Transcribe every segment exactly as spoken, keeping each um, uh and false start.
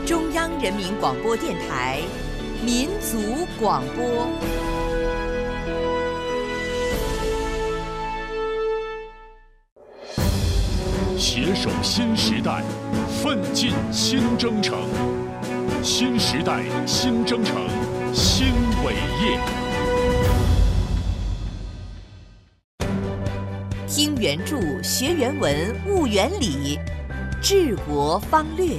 中央人民广播电台民族广播。 携手新时代，奋进新征程。新时代新征程，新伟业。 听原著，学原文，悟原理，治国方略。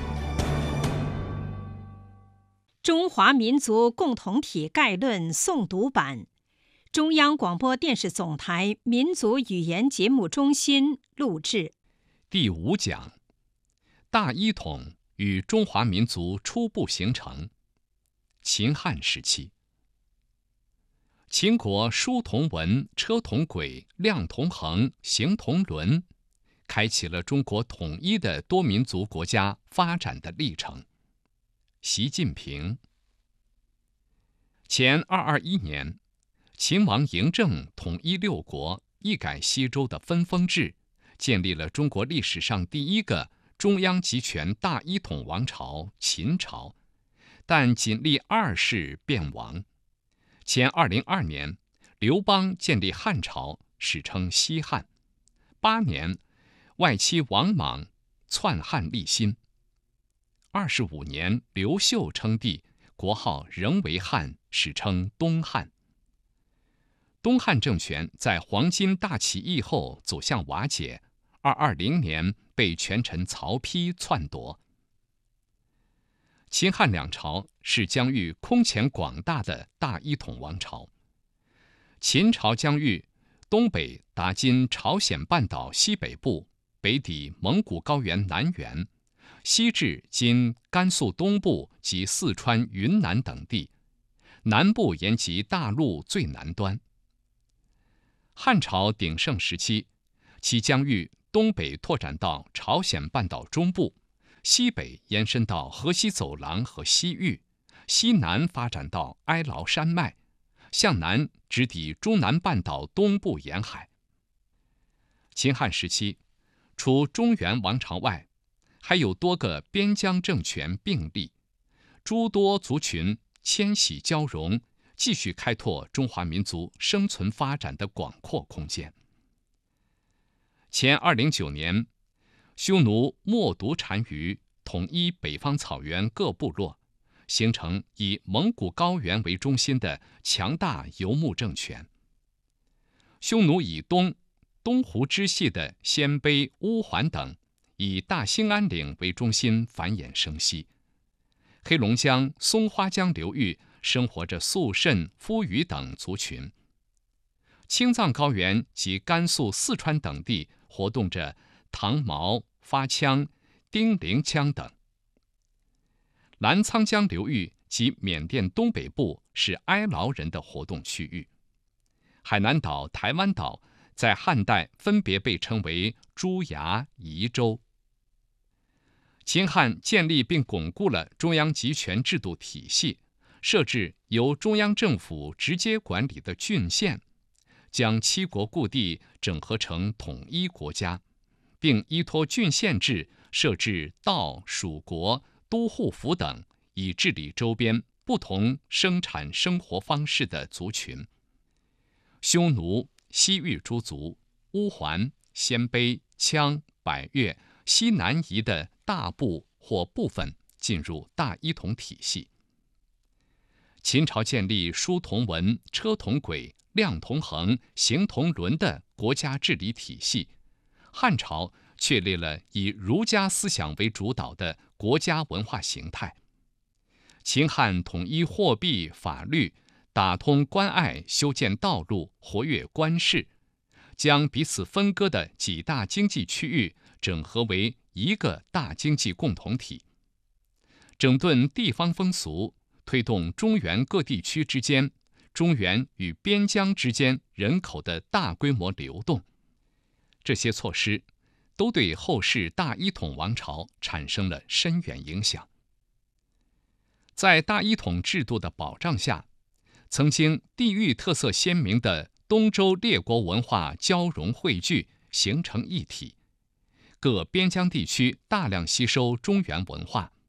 中华民族共同体概论诵读版，中央广播电视总台民族语言节目中心录制。 第五讲：大一统与中华民族初步形成。秦汉时期，秦国书同文，车同轨，量同衡，行同伦，开启了中国统一的多民族国家发展的历程。习近平。前二二一年，秦王嬴政统一六国，一改西周的分封制，建立了中国历史上第一个中央集权大一统王朝秦朝，但仅历二世便亡。前二零二年，刘邦建立汉朝，史称西汉。八年，外戚王莽篡汉立新。二十五年，刘秀称帝，国号仍为汉，史称东汉。东汉政权在黄巾大起义后走向瓦解，二二零年被权臣曹丕篡夺。秦汉两朝是疆域空前广大的大一统王朝。秦朝疆域东北达今朝鲜半岛西北部，北抵蒙古高原南缘，西至今甘肃东部及四川、云南等地，南部延及大陆最南端。汉朝鼎盛时期，其疆域东北拓展到朝鲜半岛中部，西北延伸到河西走廊和西域，西南发展到哀牢山脉，向南直抵中南半岛东部沿海。秦汉时期，除中原王朝外，还有多个边疆政权并立，诸多族群迁徙交融，继续开拓中华民族生存发展的广阔空间。前二零九年，匈奴冒独单于统一北方草原各部落，形成以蒙古高原为中心的强大游牧政权。匈奴以东东湖支系的鲜卑、乌桓等，以大兴安岭为中心繁衍生息。黑龙江、松花江流域生活着肃慎、夫余等族群。青藏高原及甘肃、四川等地活动着唐毛、发羌、丁零羌等。澜沧江流域及缅甸东北部是哀牢人的活动区域。海南岛、台湾岛在汉代分别被称为朱崖、夷州。秦汉建立并巩固了中央集权制度体系，设置由中央政府直接管理的郡县，将七国故地整合成统一国家，并依托郡县制设置道、属国、都护府等，以治理周边不同生产生活方式的族群。匈奴、西域诸族、乌桓、鲜卑、羌、百越、西南夷的大部或部分进入大一统体系。秦朝建立书同文、车同轨、量同衡、行同伦的国家治理体系，汉朝确立了以儒家思想为主导的国家文化形态。秦汉统一货币、法律，打通关隘，修建道路，活跃官市，将彼此分割的几大经济区域整合为一个大经济共同体，整顿地方风俗，推动中原各地区之间、中原与边疆之间人口的大规模流动。这些措施都对后世大一统王朝产生了深远影响。在大一统制度的保障下，曾经地域特色鲜明的东周列国文化交融汇聚，形成一体。各边疆地区大量吸收中原文化，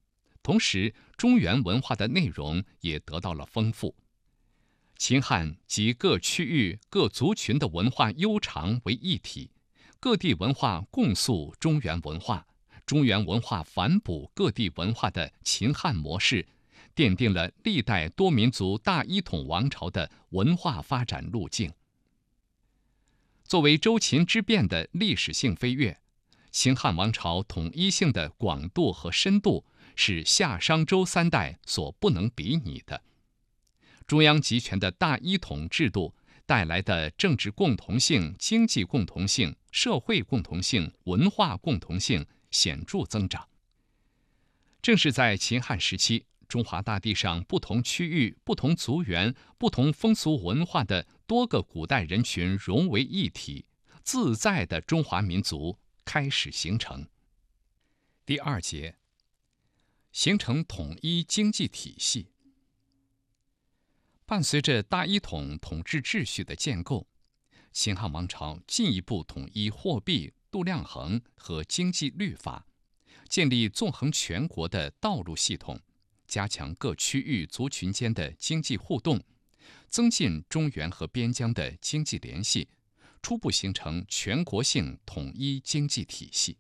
同时中原文化的内容也得到了丰富。秦汉集各区域各族群的文化悠长为一体，各地文化共诉中原文化，中原文化反哺各地文化的秦汉模式，奠定了历代多民族大一统王朝的文化发展路径。作为周秦之变的历史性飞跃，秦汉王朝统一性的广度和深度是夏商周三代所不能比拟的。中央集权的大一统制度带来的政治共同性、经济共同性、社会共同性、文化共同性显著增长。正是在秦汉时期，中华大地上不同区域、不同族源、不同风俗文化的多个古代人群融为一体，自在的中华民族开始形成。第二节，形成统一经济体系。伴随着大一统统治秩序的建构，秦汉王朝进一步统一货币、度量衡和经济律法，建立纵横全国的道路系统，加强各区域族群间的经济互动，增进中原和边疆的经济联系，初步形成全国性统一经济体系。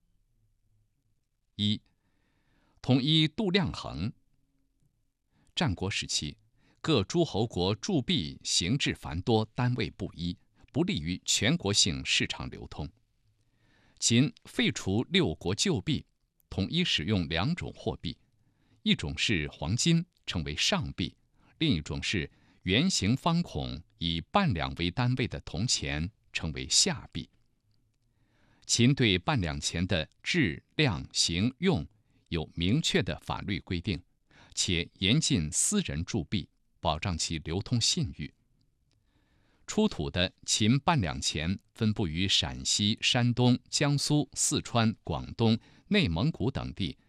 一、统一度量衡。战国时期，各诸侯国铸币形制繁多，单位不一，不利于全国性市场流通。秦废除六国旧币，统一使用两种货币，一种是黄金，称为上币；另一种是圆形方孔，以半两为单位的铜钱，称为下币。秦对半两钱的质、量、形、用有明确的法律规定，且严禁私人铸币，保障其流通信誉。出土的秦半两钱分布于陕西、山东、江苏、四川、广东、内蒙古等地，